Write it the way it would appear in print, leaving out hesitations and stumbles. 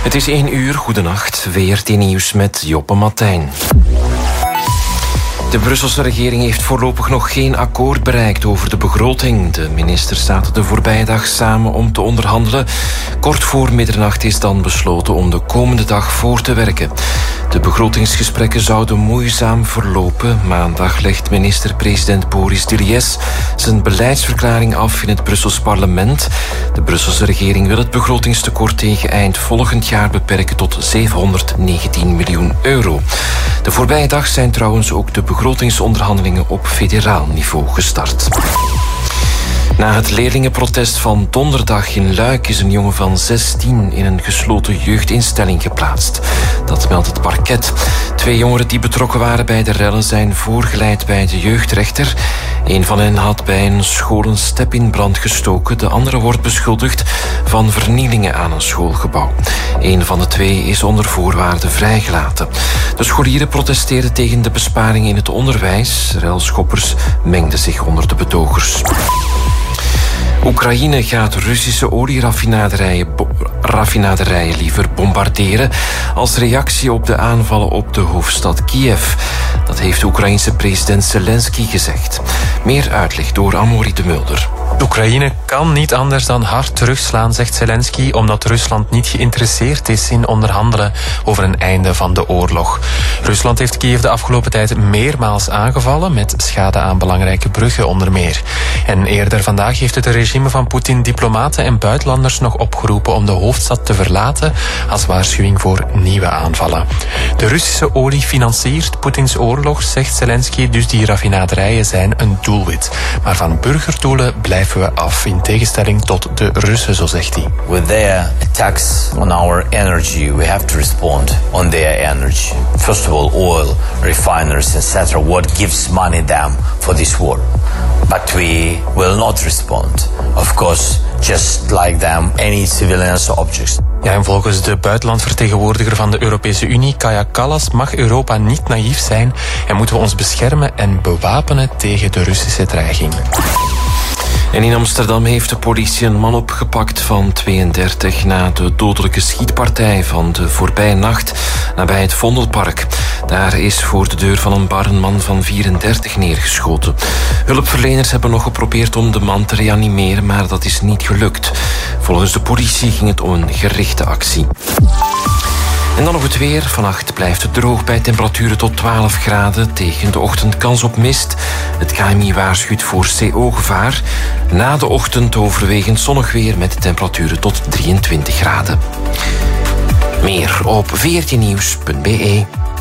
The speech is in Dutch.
Het is 1 uur, goedenacht. WRT Nieuws met Joppe Martijn. De Brusselse regering heeft voorlopig nog geen akkoord bereikt over de begroting. De ministers zaten de voorbije dag samen om te onderhandelen. Kort voor middernacht is dan besloten om de komende dag voor te werken. De begrotingsgesprekken zouden moeizaam verlopen. Maandag legt minister-president Boris Duriez zijn beleidsverklaring af in het Brussels parlement. De Brusselse regering wil het begrotingstekort tegen eind volgend jaar beperken tot 719 miljoen euro. De voorbije dag zijn trouwens ook de begrotingsonderhandelingen op federaal niveau gestart. Na het leerlingenprotest van donderdag in Luik is een jongen van 16 in een gesloten jeugdinstelling geplaatst. Dat meldt het parket. 2 jongeren die betrokken waren bij de rellen zijn voorgeleid bij de jeugdrechter. Een van hen had bij een school een step in brand gestoken. De andere wordt beschuldigd van vernielingen aan een schoolgebouw. Een van de 2 is onder voorwaarden vrijgelaten. De scholieren protesteerden tegen de besparing in het onderwijs. Relschoppers mengden zich onder de betogers. Oekraïne gaat Russische olieraffinaderijen liever bombarderen als reactie op de aanvallen op de hoofdstad Kiev. Dat heeft de Oekraïense president Zelensky gezegd. Meer uitleg door Amaury de Mulder. Oekraïne kan niet anders dan hard terugslaan, zegt Zelensky, omdat Rusland niet geïnteresseerd is in onderhandelen over een einde van de oorlog. Rusland heeft Kiev de afgelopen tijd meermaals aangevallen, met schade aan belangrijke bruggen onder meer. En eerder vandaag heeft het regime van Poetin diplomaten en buitenlanders nog opgeroepen om de hoofdstad te verlaten als waarschuwing voor nieuwe aanvallen. De Russische olie financiert Poetins oorlog, zegt Zelensky, dus die raffinaderijen zijn een doelwit. Maar van burgerdoelen blijven we af, in tegenstelling tot de Russen, zo zegt hij. With their attacks on our energy, we have to respond on their energy. First of all, oil, refineries, etc. What gives money them for this war? But we will not respond. Of course, just like them, any civilians or objects. Ja, en volgens de buitenlandvertegenwoordiger van de Europese Unie, Kaja Kallas, mag Europa niet naïef zijn en moeten we ons beschermen en bewapenen tegen de Russische dreiging. En in Amsterdam heeft de politie een man opgepakt van 32 na de dodelijke schietpartij van de voorbije nacht nabij het Vondelpark. Daar is voor de deur van een bar een man van 34 neergeschoten. Hulpverleners hebben nog geprobeerd om de man te reanimeren, maar dat is niet gelukt. Volgens de politie ging het om een gerichte actie. En dan nog het weer. Vannacht blijft het droog bij temperaturen tot 12 graden. Tegen de ochtend kans op mist. Het KNMI waarschuwt voor CO-gevaar. Na de ochtend overwegend zonnig weer met temperaturen tot 23 graden. Meer op vrtnieuws.be.